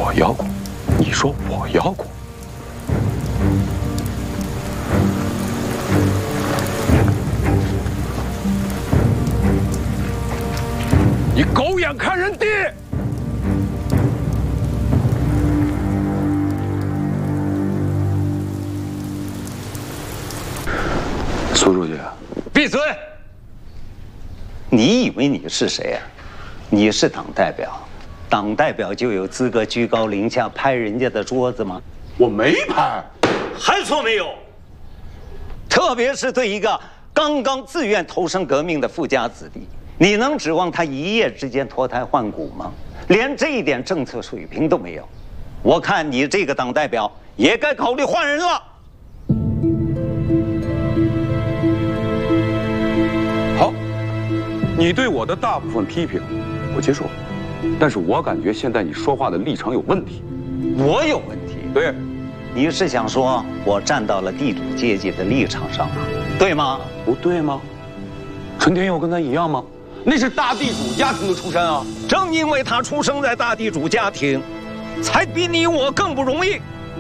我要过，你说我要过。你狗眼看人低！苏书记， 闭嘴！你以为你是谁啊？你是党代表，党代表就有资格居高临下拍人家的桌子吗？ 我没拍， 还说没有？特别是对一个刚刚自愿投身革命的富家子弟，你能指望他一夜之间脱胎换骨吗？连这一点政策水平都没有，我看你这个党代表也该考虑换人了。 好，你对我的大部分批评我接受，但是我感觉现在你说话的立场有问题。 我有问题？ 对， 你是想说我站到了地主阶级的立场上啊？对吗？ 不对吗？陈天佑跟他一样吗？那是大地主家庭的出身啊！ 正因为他出生在大地主家庭，才比你我更不容易。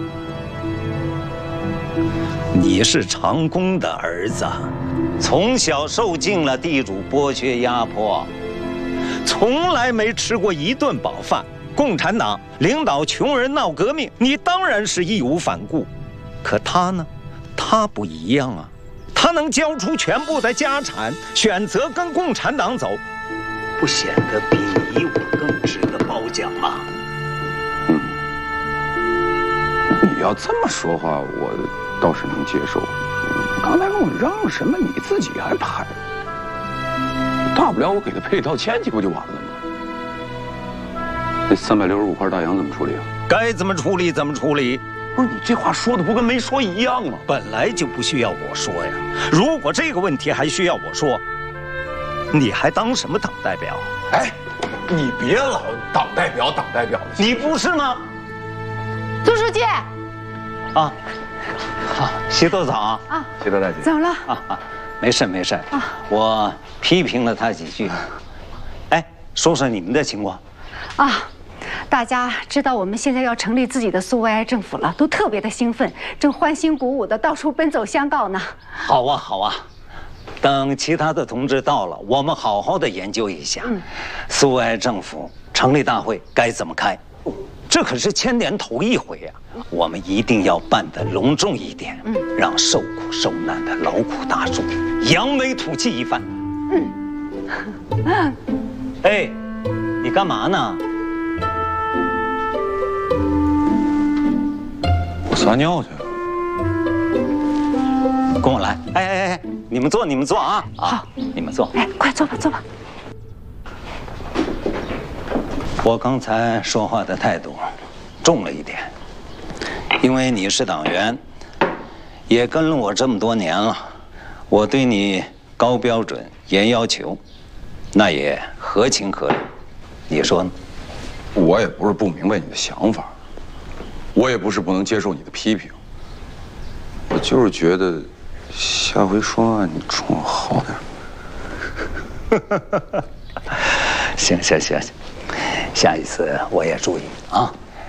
你是长工的儿子，从小受尽了地主剥削压迫，从来没吃过一顿饱饭。共产党领导穷人闹革命，你当然是义无反顾。可他呢？他不一样啊。他能交出全部的家产，选择跟共产党走，不显得比你我更值得褒奖吗？ 你要这么说话，我倒是能接受。刚才跟我嚷什么，你自己还拍，大不了我给他赔一道歉去，不就完了吗？那365块大洋怎么处理啊？ 该怎么处理怎么处理。 不是你这话说的不跟没说一样吗？ 本来就不需要我说呀。如果这个问题还需要我说，你还当什么党代表？ 哎，你别老党代表的。 你不是吗？ 朱书记。 啊，好，洗头澡啊。 啊， 谢大大姐。 怎么了？ 没事没事。我批评了他几句。哎，说说你们的情况。 大家知道我们现在要成立自己的苏维埃政府了，都特别的兴奋，正欢欣鼓舞的到处奔走相告呢。 好啊好啊，等其他的同志到了，我们好好的研究一下，苏维埃政府成立大会该怎么开。这可是1000年头一回啊，我们一定要办得隆重一点，让受苦受难的劳苦大众扬眉吐气一番。哎，你干嘛呢？ 我撒尿去。 跟我来！哎，你们坐啊！ 好， 你们坐。 哎，快坐吧，坐吧。 我刚才说话的态度重了一点，因为你是党员，也跟了我这么多年了，我对你高标准、严要求，那也合情合理。你说呢？ 我也不是不明白你的想法，我也不是不能接受你的批评，我就是觉得下回说话你冲我好点。 行，下一次我也注意啊。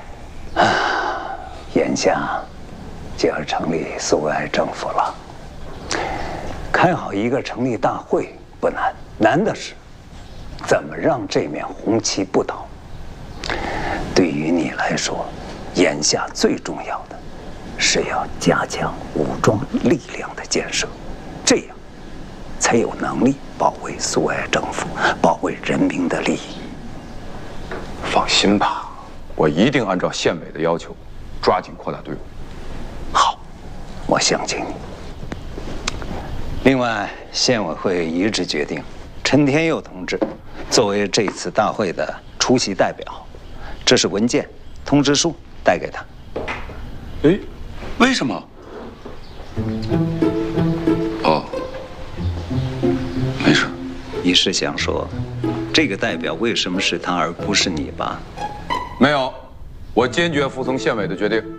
眼下就要成立苏维埃政府了，开好一个成立大会不难，难的是怎么让这面红旗不倒。对于你来说，眼下最重要的是要加强武装力量的建设，这样才有能力保卫苏维埃政府，保卫人民的利益。 放心吧，我一定按照县委的要求，抓紧扩大队伍。 好，我相信你。另外，县委会一致决定，陈天佑同志作为这次大会的出席代表，这是文件、通知书带给他。 哎，为什么？哦，没事。 你是想说，这个代表为什么是他而不是你吧？ 没有，我坚决服从县委的决定。